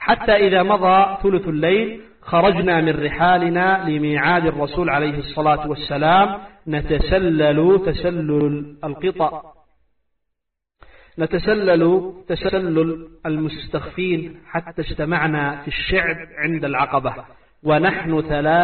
حتى إذا مضى ثلث الليل خرجنا من رحالنا لميعاد الرسول عليه الصلاة والسلام نتسلل تسلل المستخفين حتى اجتمعنا في الشعب عند العقبة ونحن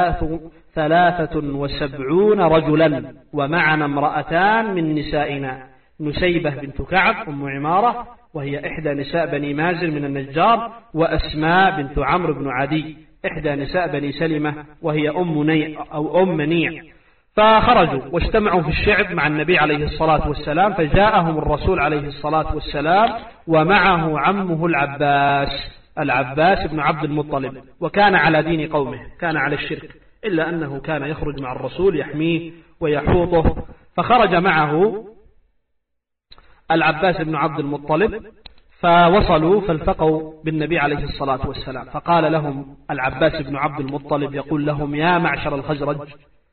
73 رجلا ومعنا امرأتان من نسائنا، نسيبة بنت كعب أم عمارة وهي إحدى نساء بني مازن من النجار، وأسماء بنت عمرو بن عدي إحدى نساء بني سلمة وهي أم منيع. فخرجوا واجتمعوا في الشعب مع النبي عليه الصلاة والسلام، فجاءهم الرسول عليه الصلاة والسلام ومعه عمه العباس بن عبد المطلب، وكان على دين قومه، كان على الشرك، إلا أنه كان يخرج مع الرسول يحميه ويحوطه. فخرج معه العباس بن عبد المطلب فوصلوا فالتقوا بالنبي عليه الصلاة والسلام، فقال لهم العباس بن عبد المطلب يقول لهم: يا معشر الخزرج،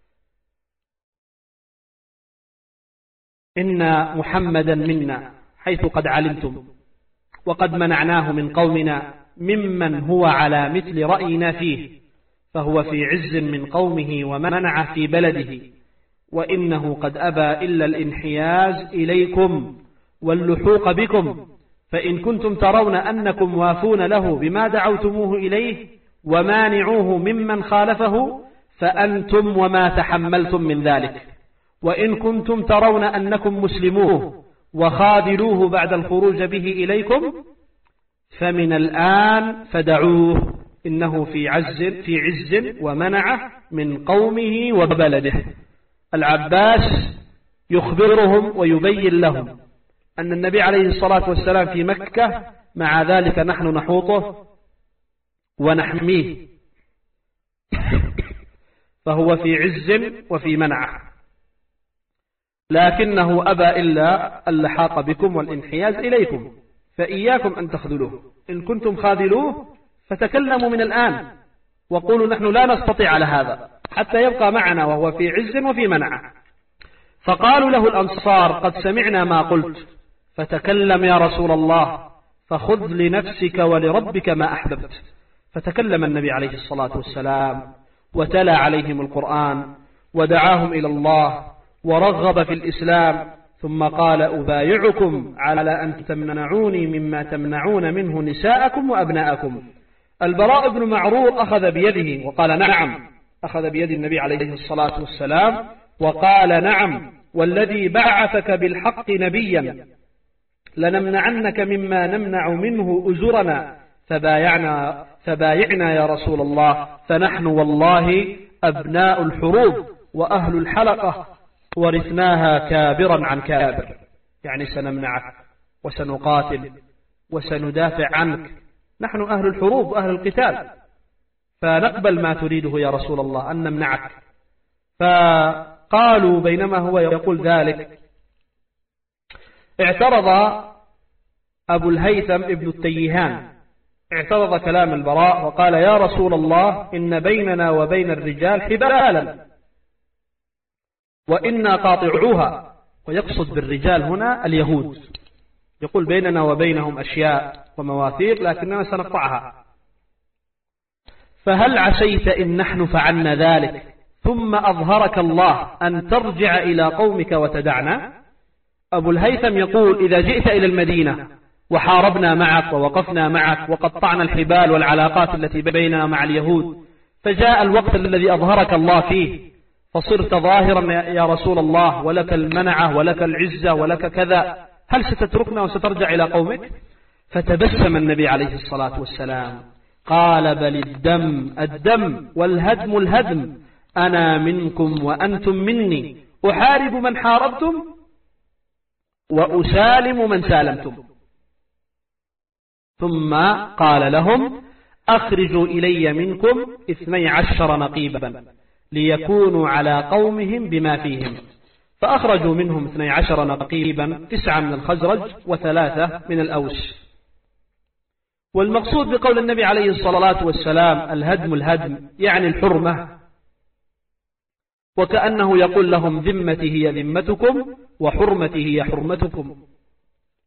إن محمدا منا حيث قد علمتم، وقد منعناه من قومنا ممن هو على مثل رأينا فيه، فهو في عز من قومه ومنع في بلده، وإنه قد أبى إلا الانحياز إليكم واللحوق بكم، فإن كنتم ترون أنكم وافون له بما دعوتموه إليه ومانعوه ممن خالفه فأنتم وما تحملتم من ذلك، وإن كنتم ترون أنكم مسلموه وخاذلوه بعد الخروج به إليكم فمن الآن فدعوه، إنه في عز ومنعه من قومه وبلده. العباس يخبرهم ويبين لهم أن النبي عليه الصلاة والسلام في مكة، مع ذلك نحن نحوطه ونحميه، فهو في عز وفي منعه، لكنه أبى إلا اللحاق بكم والانحياز إليكم، فإياكم أن تخذلوه، إن كنتم خاذلوه فتكلموا من الآن وقولوا نحن لا نستطيع على هذا حتى يبقى معنا وهو في عز وفي منعه. فقالوا له الأنصار: قد سمعنا ما قلت، فتكلم يا رسول الله، فخذ لنفسك ولربك ما أحببت. فتكلم النبي عليه الصلاة والسلام وتلا عليهم القرآن ودعاهم إلى الله ورغب في الإسلام، ثم قال: أبايعكم على أن تمنعوني مما تمنعون منه نساءكم وأبناءكم. البراء بن معرور أخذ بيده وقال: نعم، أخذ بيد النبي عليه الصلاة والسلام وقال: نعم، والذي بعثك بالحق نبيا لنمنعنك مما نمنع منه أزرنا، فبايعنا يا رسول الله، فنحن والله أبناء الحروب وأهل الحلقة، ورثناها كابرا عن كابر، يعني سنمنعك وسنقاتل وسندافع عنك، نحن أهل الحروب وأهل القتال، فنقبل ما تريده يا رسول الله أن نمنعك. فقالوا بينما هو يقول ذلك اعترض أبو الهيثم ابن التيهان، اعترض كلام البراء وقال: يا رسول الله، إن بيننا وبين الرجال حبالا وإنا قاطعوها، ويقصد بالرجال هنا اليهود، يقول بيننا وبينهم أشياء ومواثيق لكننا سنقطعها، فهل عسيت إن نحن فعلنا ذلك ثم أظهرك الله أن ترجع إلى قومك وتدعنا؟ أبو الهيثم يقول: إذا جئت إلى المدينة وحاربنا معك ووقفنا معك وقطعنا الحبال والعلاقات التي بيننا مع اليهود، فجاء الوقت الذي أظهرك الله فيه فصرت ظاهرا يا رسول الله، ولك المنعة ولك العزة ولك كذا، هل ستتركنا وسترجع إلى قومك؟ فتبسم النبي عليه الصلاة والسلام قال: بل الدم والهدم الهدم، أنا منكم وأنتم مني، أحارب من حاربتم وأسالم من سالمتم. ثم قال لهم: أخرجوا إلي منكم 12 نقيبا ليكونوا على قومهم بما فيهم. فأخرجوا منهم 12 نقيبا، 9 من الخزرج و3 من الأوس. والمقصود بقول النبي عليه الصلاة والسلام الهدم الهدم يعني الحرمة، وكأنه يقول لهم: ذمتي هي ذمتكم وحرمتي هي حرمتكم،